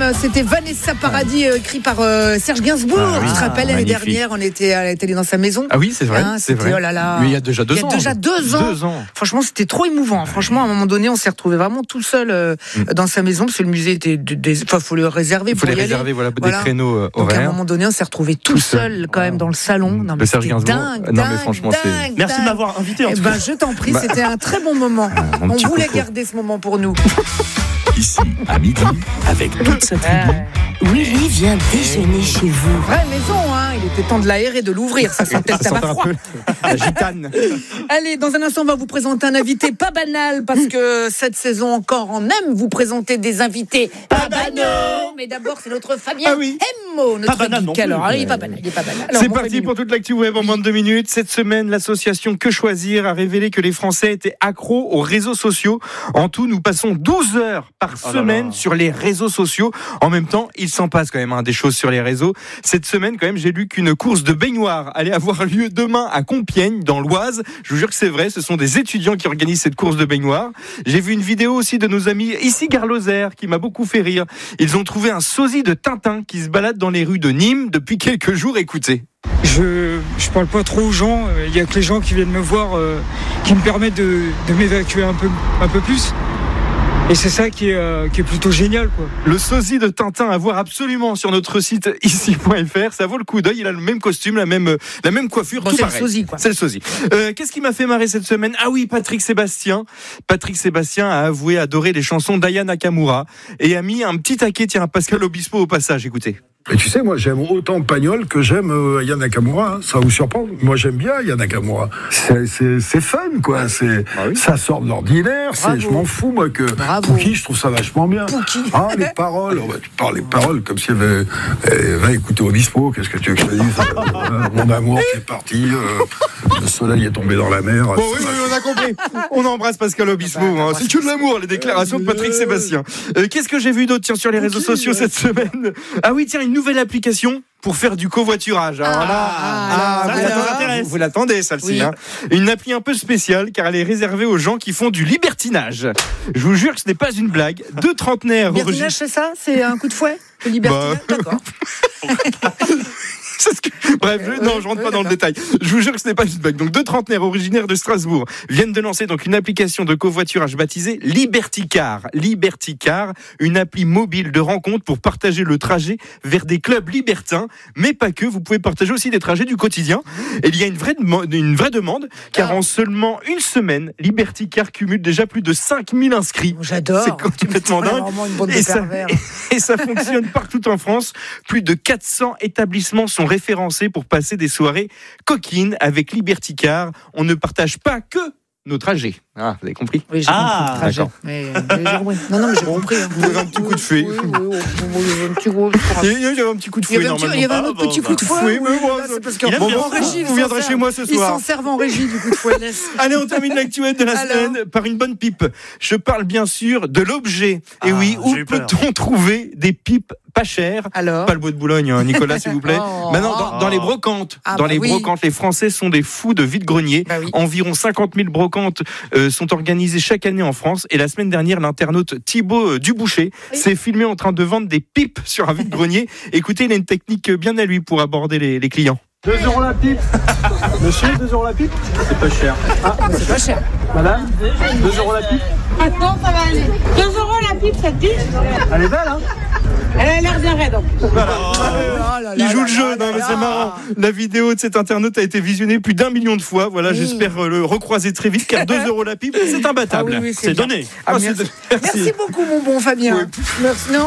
c'était Vanessa Paradis, écrit par Serge Gainsbourg. Tu te rappelles, l'année dernière, on était à la télé dans sa maison. Ah oui, c'est vrai. C'est vrai. Oh là là. Mais il y a déjà 2 ans. Il y a déjà 2 ans. Franchement, c'était trop émouvant. Franchement, à un moment donné, on s'est retrouvé vraiment tout seul dans sa maison, parce que le musée était. Enfin, faut le réserver. Il faut les réserver, des créneaux horaires. Donc à un moment donné, on s'est retrouvé tout seul quand même dans le salon. Non, mais Serge Gainsbourg. Dingue, franchement, dingue. Merci de m'avoir invité. Je t'en prie, c'était un très bon moment. On voulait garder ce moment pour nous. Ici, à midi, avec toute sa tribu. Willy vient déjeuner chez vous. Vraie maison, hein. Il était temps de l'aérer, de l'ouvrir. Ça sentait le tabac froid. La gitane. Allez, dans un instant, on va vous présenter un invité pas banal, parce que cette saison encore, on aime vous présenter des invités pas banaux. Mais d'abord, c'est notre Fabien Hemmo, notre geek. Alors, il est pas banal. Alors, c'est parti pour toute l'actu web en moins de 2 minutes. Cette semaine, l'association Que Choisir a révélé que les Français étaient accros aux réseaux sociaux. En tout, nous passons 12 heures par semaine sur les réseaux sociaux. En même temps, il s'en passe quand même des choses sur les réseaux. Cette semaine, quand même, j'ai lu qu'une course de baignoire allait avoir lieu demain à Compiègne, dans l'Oise. Je vous jure que c'est vrai, ce sont des étudiants qui organisent cette course de baignoire. J'ai vu une vidéo aussi de nos amis ici Garloser qui m'a beaucoup fait rire. Ils ont trouvé un sosie de Tintin qui se balade dans les rues de Nîmes depuis quelques jours. Écoutez. Je parle pas trop aux gens, il y a que les gens qui viennent me voir qui me permettent de m'évacuer un peu plus. Et c'est ça qui est plutôt génial, quoi. Le sosie de Tintin à voir absolument sur notre site ici.fr. Ça vaut le coup d'œil. Il a le même costume, la même coiffure. Bon, tout c'est pareil. le sosie, quoi. C'est le sosie. Qu'est-ce qui m'a fait marrer cette semaine ? Ah oui, Patrick Sébastien. Patrick Sébastien a avoué adorer les chansons d'Aya Nakamura et a mis un petit taquet, à Pascal Obispo au passage. Écoutez. Et tu sais, moi, j'aime autant Pagnol que j'aime Aya Nakamura. Hein. Ça vous surprend ? Moi, j'aime bien Aya Nakamura. C'est fun, quoi. Ça sort de l'ordinaire. Je m'en fous, moi, que Pouki, je trouve ça vachement bien. Ah, les paroles. Tu parles les paroles comme si elle va écouter Obispo. Qu'est-ce que tu veux que je te dise ? Mon amour qui est parti. Le soleil est tombé dans la mer. Bon, oui, on a compris. On embrasse Pascal Obispo. C'est que de l'amour, les déclarations de Patrick Sébastien. Qu'est-ce que j'ai vu d'autre sur les réseaux sociaux cette semaine ? Ah oui, tiens, une nouvelle application pour faire du covoiturage. Alors là, vous l'attendez, celle-ci. Oui. Hein. Une appli un peu spéciale, car elle est réservée aux gens qui font du libertinage. Je vous jure que ce n'est pas une blague. 2 trentenaires... Libertinage, c'est ça ? C'est un coup de fouet ? Le libertinage, d'accord. Bref, je rentre pas dans le détail. Je vous jure que ce n'est pas une blague. Donc 2 trentenaires originaires de Strasbourg viennent de lancer donc une application de covoiturage baptisée Liberticar. Liberticar, une appli mobile de rencontre pour partager le trajet vers des clubs libertins, mais pas que. Vous pouvez partager aussi des trajets du quotidien. Et il y a une vraie demande, car en seulement une semaine, Liberticar cumule déjà plus de 5000 inscrits. J'adore. C'est complètement dingue. Et ça fonctionne partout en France. Plus de 400 établissements sont référencés pour passer des soirées coquines avec Liberticar. On ne partage pas que nos trajets. Ah, vous avez compris ? Oui, j'ai compris le trajet. Mais non, mais j'ai compris. Vous avez un petit coup de fouet. Il y avait un petit coup de fouet, normalement. Il y avait un autre petit coup de fouet. C'est parce qu'en régie, vous viendrez chez moi ce soir. Ils s'en servent en régie du coup de fouet. Allez, on termine l'actu web de la semaine par une bonne pipe. Je parle bien sûr de l'objet. Et oui, où peut-on trouver des pipes pas chères ? Alors ? Pas le bois de Boulogne, Nicolas, s'il vous plaît. Maintenant, dans les brocantes. Brocantes, les Français sont des fous de vide-grenier. Environ 50 000 brocantes sont organisées chaque année en France. Et la semaine dernière, l'internaute Thibaut Duboucher s'est filmé en train de vendre des pipes sur un vide-grenier. Écoutez, il a une technique bien à lui pour aborder les clients. 2 € la pipe. Monsieur, 2 € la pipe. C'est pas cher. Ah, c'est pas cher. Madame, 2 € la pipe. Attends, ça va aller. 2 € la pipe, ça te dit ? Elle est belle, hein ? Elle a l'air bien raide en plus. Il joue le jeu, mais c'est marrant. La vidéo de cet internaute a été visionnée plus d'1 million de fois. Voilà, j'espère le recroiser très vite, car 2 € la pipe, c'est imbattable. C'est donné. Merci beaucoup, mon bon Fabien. Oui. Merci. Non,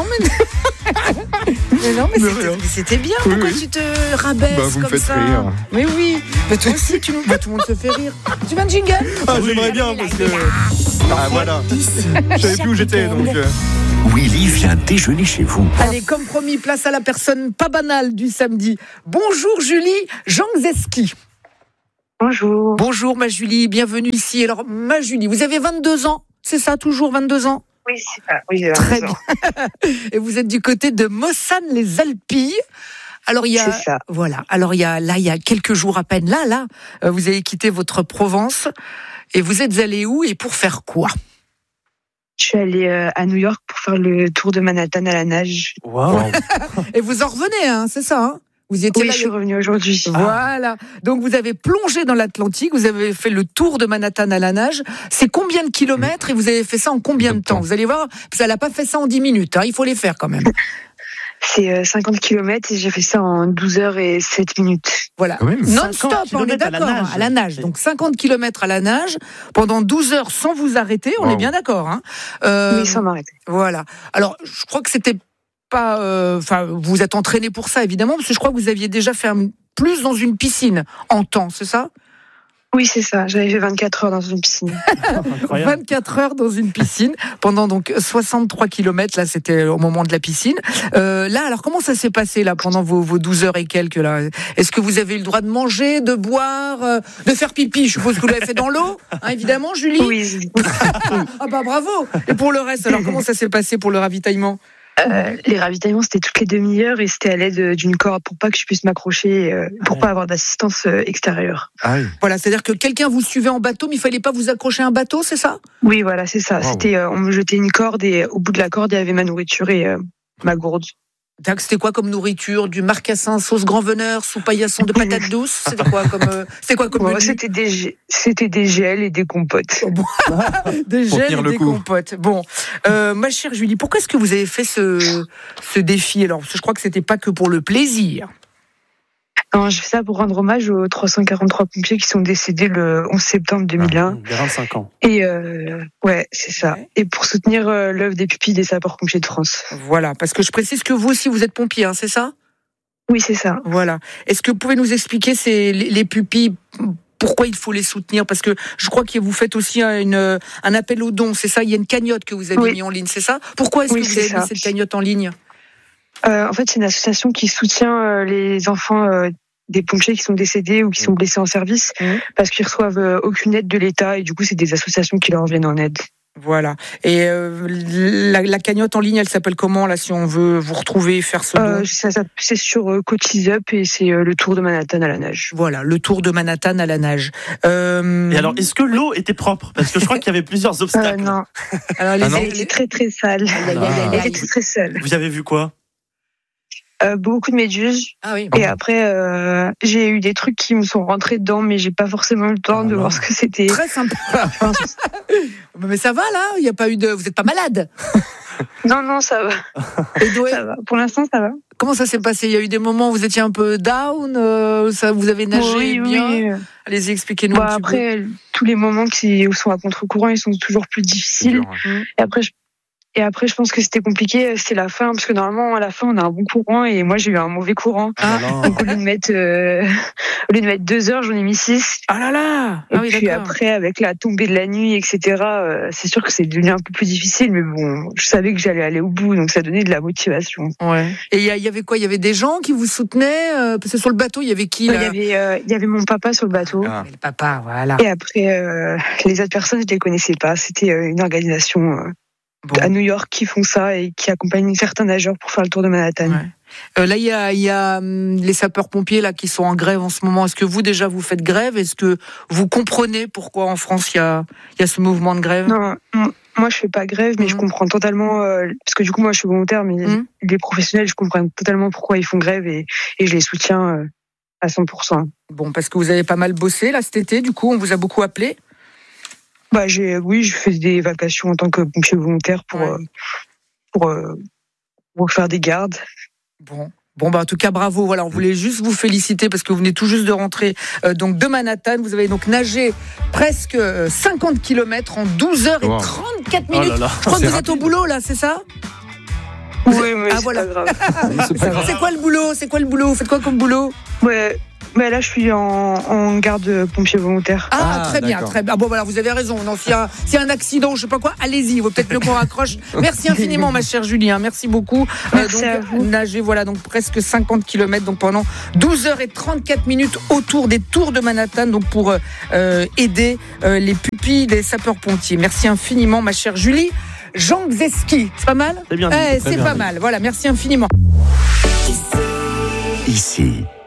mais c'était bien. Pourquoi tu te rabaisses vous comme me faites ça rire. Mais oui. Mais toi aussi, tout le monde se fait rire. Tu veux un jingle ? J'aimerais bien, parce que... voilà. Je savais plus où j'étais, donc... Willy vient déjeuner chez vous. Allez, comme promis, place à la personne pas banale du samedi. Bonjour Julie Jangzeski. Bonjour. Bonjour ma Julie, bienvenue ici. Alors ma Julie, vous avez 22 ans, c'est ça, toujours 22 ans ? Oui, c'est ça. Oui, j'ai 22 Très ans. bien. Et vous êtes du côté de Mossane-les-Alpilles. Alors il y a, c'est ça. Voilà. Alors il y a quelques jours à peine. Là, vous avez quitté votre Provence et vous êtes allé où et pour faire quoi ? Je suis allée à New York pour faire le tour de Manhattan à la nage. Wow. Et vous en revenez, hein, c'est ça, hein? Vous y étiez là. Je suis revenue aujourd'hui. Voilà. Donc vous avez plongé dans l'Atlantique, vous avez fait le tour de Manhattan à la nage. C'est combien de kilomètres et vous avez fait ça en combien de temps? Vous allez voir, ça n'a pas fait ça en 10 minutes, hein, il faut les faire quand même. C'est 50 km et j'ai fait ça en 12 heures et 7 minutes. Voilà. Non-stop, on est d'accord, à la nage. Donc 50 km à la nage, pendant 12 heures sans vous arrêter, on est bien d'accord. Hein. Oui, sans m'arrêter. Voilà. Alors, je crois que c'était pas... vous êtes entraîné pour ça, évidemment, parce que je crois que vous aviez déjà fait plus dans une piscine en temps, c'est ça? Oui, c'est ça. J'avais fait 24 heures dans une piscine. 24 heures dans une piscine pendant donc 63 km. Là, c'était au moment de la piscine. Là, alors, comment ça s'est passé là pendant vos 12 heures et quelques là? Est-ce que vous avez eu le droit de manger, de boire, de faire pipi? Je suppose que vous l'avez fait dans l'eau, hein, évidemment, Julie. Oui. Ah bah bravo. Et pour le reste, alors comment ça s'est passé pour le ravitaillement? Les ravitaillements, c'était toutes les demi-heures et c'était à l'aide d'une corde pour pas que je puisse m'accrocher, pour pas avoir d'assistance extérieure. Ah oui. Voilà, c'est-à-dire que quelqu'un vous suivait en bateau, mais il fallait pas vous accrocher à un bateau, c'est ça? Oui, voilà, c'est ça. Wow. C'était, on me jetait une corde et au bout de la corde, il y avait ma nourriture et ma gourde. C'était quoi comme nourriture? Du marcassin sauce grand veneur sous paillasson de patates douces? C'était quoi comme menu? C'était des gels et des compotes. Des gels et des compotes. Bon, ma chère Julie, pourquoi est-ce que vous avez fait ce défi? Alors, parce que je crois que c'était pas que pour le plaisir. Non, je fais ça pour rendre hommage aux 343 pompiers qui sont décédés le 11 septembre 2001. Il y a 25 ans. Et ouais, c'est ça. Et pour soutenir l'œuvre des pupilles des sapeurs-pompiers de France. Voilà, parce que je précise que vous aussi, vous êtes pompier, hein, c'est ça? Oui, c'est ça. Voilà. Est-ce que vous pouvez nous expliquer les pupilles, pourquoi il faut les soutenir? Parce que je crois que vous faites aussi un appel aux dons, c'est ça? Il y a une cagnotte que vous avez mis en ligne, c'est ça? Pourquoi est-ce que vous avez mis cette cagnotte en ligne? En fait, c'est une association qui soutient les enfants des pompiers qui sont décédés ou qui sont blessés en service parce qu'ils reçoivent aucune aide de l'État et du coup, c'est des associations qui leur viennent en aide. Voilà. Et la cagnotte en ligne, elle s'appelle comment là si on veut vous retrouver, faire ce don? C'est sur Cotiseup et c'est le tour de Manhattan à la nage. Voilà, le tour de Manhattan à la nage. Et alors, est-ce que l'eau était propre? Parce que je crois qu'il y avait plusieurs obstacles. Non. Alors, elle était très très sale. Elle était très sale. Vous avez vu quoi? Beaucoup de méduses. Ah oui. Et après, j'ai eu des trucs qui me sont rentrés dedans, mais j'ai pas forcément eu le temps de voir ce que c'était. Très sympa. Mais ça va là? Il y a pas eu de. Vous êtes pas malade? Non, ça va. Ça va. Pour l'instant, ça va. Comment ça s'est passé? Il y a eu des moments où vous étiez un peu down, ça, vous avez nagé bien. Oui. Allez-y, expliquez-nous. Après, tous les moments qui sont à contre-courant, ils sont toujours plus difficiles. Et après, je pense que c'était compliqué, c'était la fin, parce que normalement, à la fin, on a un bon courant, et moi, j'ai eu un mauvais courant. Donc, au lieu de mettre 2 heures, j'en ai mis 6. Ah là là! Et puis après, avec la tombée de la nuit, etc., c'est sûr que c'est devenu un peu plus difficile, mais bon, je savais que j'allais aller au bout, donc ça donnait de la motivation. Ouais. Et il y avait quoi? Il y avait des gens qui vous soutenaient? Parce que sur le bateau, il y avait qui, là? Il y avait mon papa sur le bateau. Ah. Le papa, voilà. Et après, les autres personnes, je les connaissais pas. C'était une organisation... à New York qui font ça et qui accompagnent certains nageurs pour faire le tour de Manhattan. Ouais. Là, il y a les sapeurs-pompiers là qui sont en grève en ce moment. Est-ce que vous déjà vous faites grève? Est-ce que vous comprenez pourquoi en France il y a ce mouvement de grève? Non, moi je fais pas grève, mais je comprends totalement parce que du coup moi je suis volontaire, mais les professionnels je comprends totalement pourquoi ils font grève et je les soutiens à 100%. Bon, parce que vous avez pas mal bossé là cet été. Du coup, on vous a beaucoup appelé. Je fais des vacations en tant que pompier volontaire pour faire des gardes. Bon, en tout cas, bravo. Voilà, on voulait juste vous féliciter parce que vous venez tout juste de rentrer donc de Manhattan. Vous avez donc nagé presque 50 km en 12 heures et 34 minutes. Oh là là. Je crois que vous êtes au boulot là, c'est ça? Oui, c'est voilà. pas grave. C'est quoi le boulot? Vous faites quoi comme boulot? Ouais, là, je suis en garde pompier volontaire. Très bien. Bon, voilà, vous avez raison. Non, s'il y a un accident, je sais pas quoi, allez-y. Il vaut peut-être mieux qu'on raccroche. Merci infiniment, ma chère Julie. Merci beaucoup. Merci à vous. Nager, voilà, donc presque 50 km, donc pendant 12 heures et 34 minutes autour des tours de Manhattan, donc pour aider les pupilles des sapeurs-pompiers. Merci infiniment, ma chère Julie Jangzeski. C'est pas mal? C'est bien. C'est pas mal. Voilà, merci infiniment. Ici